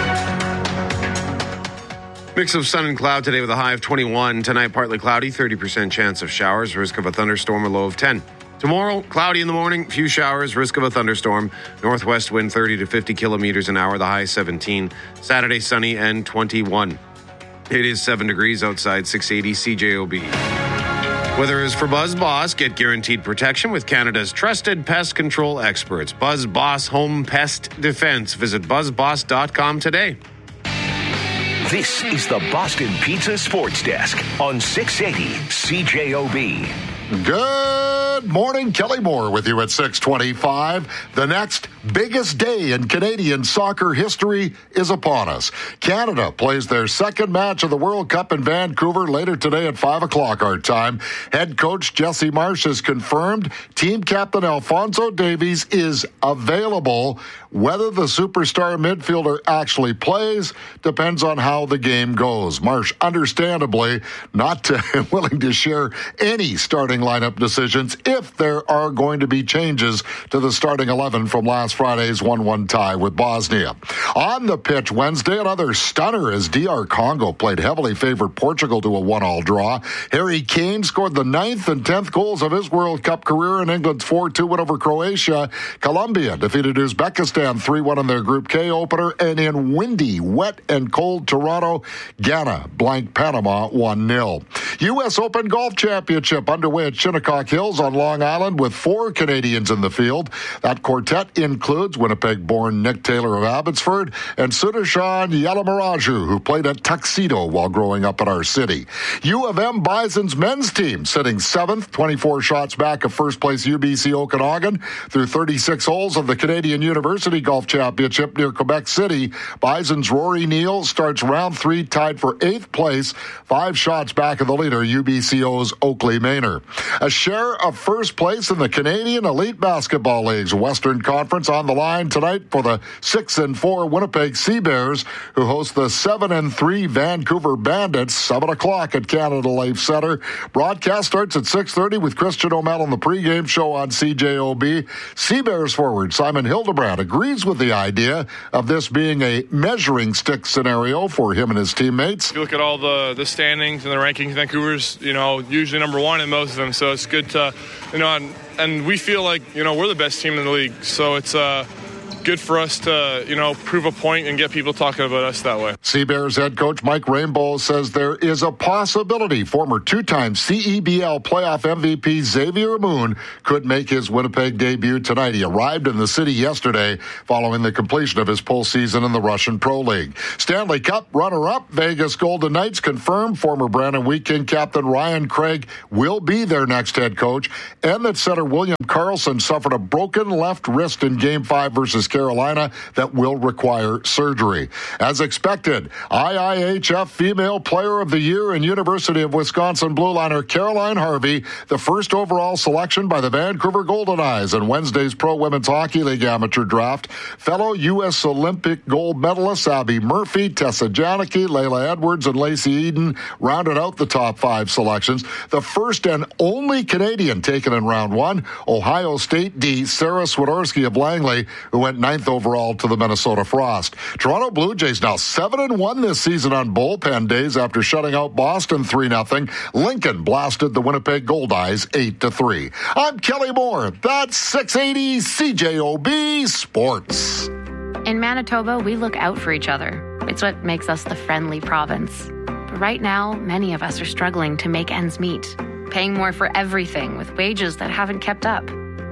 Mix of sun and cloud today with a high of twenty-one. Tonight, partly cloudy, thirty percent chance of showers, risk of a thunderstorm, a low of ten. Tomorrow, cloudy in the morning, few showers, risk of a thunderstorm. Northwest wind thirty to fifty kilometers an hour, the high seventeen. Saturday, sunny and twenty-one. It is seven degrees outside, six eighty C J O B. Weather is for Buzz Boss. Get guaranteed protection with Canada's trusted pest control experts. Buzz Boss Home Pest Defense. Visit buzz boss dot com today. This is the Boston Pizza Sports Desk on six eighty C J O B. Good morning, Kelly Moore with you at six twenty-five. The next biggest day in Canadian soccer history is upon us. Canada plays their second match of the World Cup in Vancouver later today at five o'clock our time. Head coach Jesse Marsh has confirmed team captain Alphonso Davies is available. Whether the superstar midfielder actually plays depends on how the game goes. Marsh, understandably, not willing to share any starting lineup decisions if there are going to be changes to the starting eleven from last Friday's one one tie with Bosnia. On the pitch Wednesday, another stunner as D R Congo played heavily favored Portugal to a one-all draw. Harry Kane scored the ninth and tenth goals of his World Cup career in England's four two win over Croatia. Colombia defeated Uzbekistan three one in their Group K opener, and in windy, wet, and cold Toronto, Ghana blanked Panama one nil. U S Open Golf Championship underway at Shinnecock Hills on Long Island with four Canadians in the field. That quartet includes Winnipeg-born Nick Taylor of Abbotsford and Sudarshan Yalamaraju, who played at Tuxedo while growing up in our city. U of M Bison's men's team sitting seventh, twenty-four shots back of first-place U B C Okanagan through thirty-six holes of the Canadian University Golf Championship near Quebec City. Bison's Rory Neal starts round three tied for eighth place, five shots back of the leader, U B C O's Oakley Maynor. A share of first place in the Canadian Elite Basketball League's Western Conference on the line tonight for the six and four Winnipeg Sea Bears, who host the seven and three Vancouver Bandits, seven o'clock at Canada Life Center. Broadcast starts at six thirty with Christian O'Mell on the pregame show on C J O B. Sea Bears forward Simon Hildebrand agrees with the idea of this being a measuring stick scenario for him and his teammates. If you look at all the, the standings and the rankings, Vancouver's, you know, usually number one in most of them, so it's good to, you know, and, and we feel like, you know, we're the best team in the league, so it's uh, good for us to, you know, prove a point and get people talking about us that way. Sea Bears head coach Mike Rainbow says there is a possibility former two-time C E B L playoff M V P Xavier Moon could make his Winnipeg debut tonight. He arrived in the city yesterday following the completion of his postseason in the Russian Pro League. Stanley Cup runner-up Vegas Golden Knights confirmed former Brandon Wheat King captain Ryan Craig will be their next head coach, and that center William Karlsson suffered a broken left wrist in Game five versus Carolina that will require surgery. As expected, I I H F Female Player of the Year and University of Wisconsin blue liner Caroline Harvey, the first overall selection by the Vancouver Golden Eyes in Wednesday's Pro Women's Hockey League amateur draft. Fellow U S Olympic gold medalists Abby Murphy, Tessa Janicki, Layla Edwards, and Lacey Eden rounded out the top five selections. The first and only Canadian taken in round one, Ohio State D. Sarah Swiderski of Langley, who went ninth overall to the Minnesota Frost. Toronto Blue Jays now seven and one this season on bullpen days after shutting out Boston three nothing. Lincoln blasted the Winnipeg Goldeyes eight to three. I'm Kelly Moore. That's six eighty C J O B Sports. In Manitoba, we look out for each other. It's what makes us the friendly province. But right now, many of us are struggling to make ends meet, paying more for everything with wages that haven't kept up.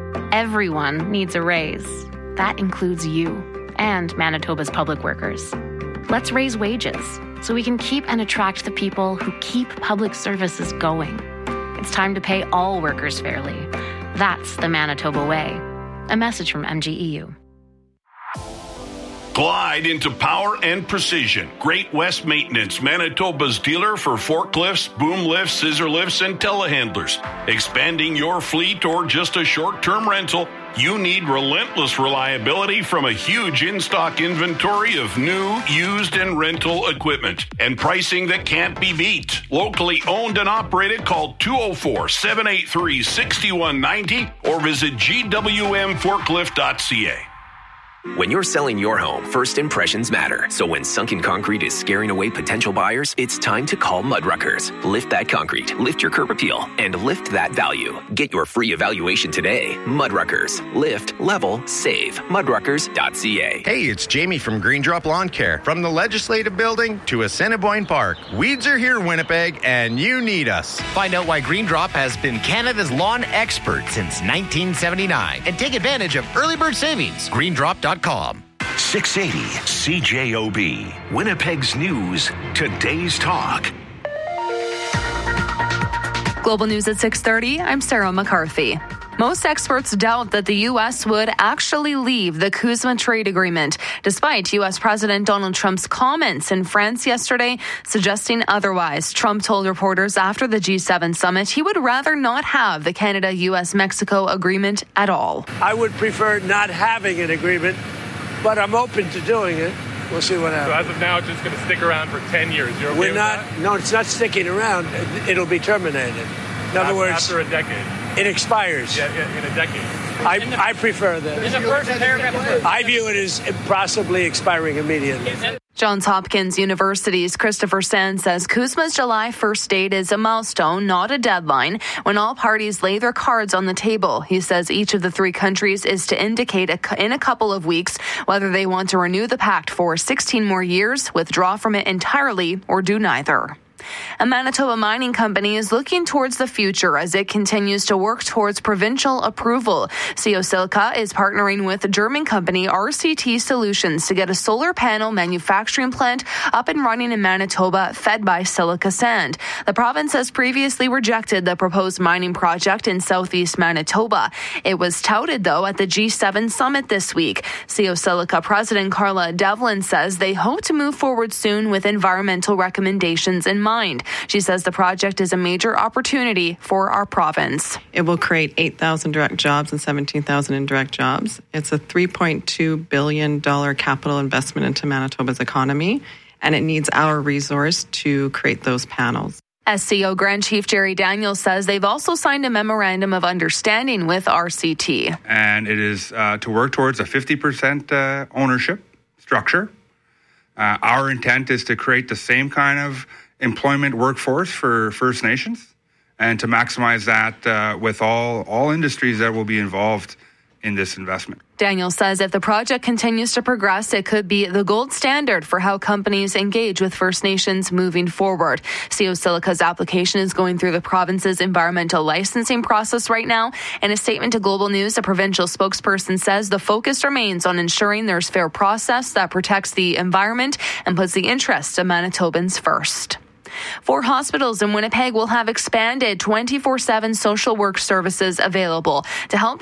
Everyone needs a raise. That includes you and Manitoba's public workers. Let's raise wages so we can keep and attract the people who keep public services going. It's time to pay all workers fairly. That's the Manitoba way. A message from M G E U. Glide into power and precision. Great West Maintenance, Manitoba's dealer for forklifts, boom lifts, scissor lifts, and telehandlers. Expanding your fleet or just a short-term rental, you need relentless reliability from a huge in-stock inventory of new, used, and rental equipment. And pricing that can't be beat. Locally owned and operated, call two oh four, seven eight three, six one nine oh or visit G W M forklift dot C A. When you're selling your home, first impressions matter. So when sunken concrete is scaring away potential buyers, it's time to call Mudruckers. Lift that concrete, lift your curb appeal, and lift that value. Get your free evaluation today. Mudruckers. Lift, level, save. Mudruckers dot C A. Hey, it's Jamie from Green Drop Lawn Care. From the Legislative Building to Assiniboine Park, weeds are here, Winnipeg, and you need us. Find out why Green Drop has been Canada's lawn expert since nineteen seventy-nine and take advantage of early bird savings. green drop dot com. six eighty C J O B, Winnipeg's News, today's talk. Global News at six thirty, I'm Sarah McCarthy. Most experts doubt that the U S would actually leave the CUSMA trade agreement, despite U S President Donald Trump's comments in France yesterday suggesting otherwise. Trump told reporters after the G seven summit he would rather not have the Canada-U S Mexico agreement at all. I would prefer not having an agreement, but I'm open to doing it. We'll see what happens. So as of now, it's just going to stick around for ten years. You're okay We're with not. that? No, it's not sticking around. It'll be terminated. In other After, words, after a decade. It expires. Yeah, yeah, in a decade. I, I prefer that. Is the first paragraph? I view it as possibly expiring immediately. Johns Hopkins University's Christopher Sand says CUSMA's July first date is a milestone, not a deadline, when all parties lay their cards on the table. He says each of the three countries is to indicate a, in a couple of weeks whether they want to renew the pact for sixteen more years, withdraw from it entirely, or do neither. A Manitoba mining company is looking towards the future as it continues to work towards provincial approval. C O Silica is partnering with German company R C T Solutions to get a solar panel manufacturing plant up and running in Manitoba, fed by silica sand. The province has previously rejected the proposed mining project in southeast Manitoba. It was touted, though, at the G seven summit this week. C O Silica President Carla Devlin says they hope to move forward soon with environmental recommendations in mind. behind. She says the project is a major opportunity for our province. It will create eight thousand direct jobs and seventeen thousand indirect jobs. It's a three point two billion dollars capital investment into Manitoba's economy, and it needs our resource to create those panels. S C O Grand Chief Jerry Daniels says they've also signed a memorandum of understanding with R C T. And it is uh, to work towards a fifty percent uh, ownership structure. Uh, our intent is to create the same kind of employment workforce for First Nations and to maximize that uh, with all, all industries that will be involved in this investment. Daniel says if the project continues to progress, it could be the gold standard for how companies engage with First Nations moving forward. C O Silica's application is going through the province's environmental licensing process right now. In a statement to Global News, a provincial spokesperson says the focus remains on ensuring there's fair process that protects the environment and puts the interests of Manitobans first. Four hospitals in Winnipeg will have expanded twenty-four seven social work services available to help